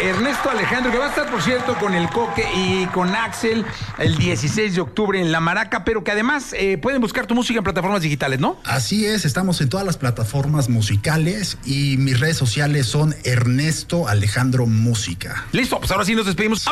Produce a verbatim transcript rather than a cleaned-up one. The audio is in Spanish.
Ernesto Alejandro, que va a estar, por cierto, con el Coque y con Axel el dieciséis de octubre en La Maraca, pero que además eh, pueden buscar tu música en plataformas digitales, ¿no? Así es, estamos en todas las plataformas musicales y mis redes sociales son Ernesto Alejandro Música. Listo, pues ahora sí nos despedimos.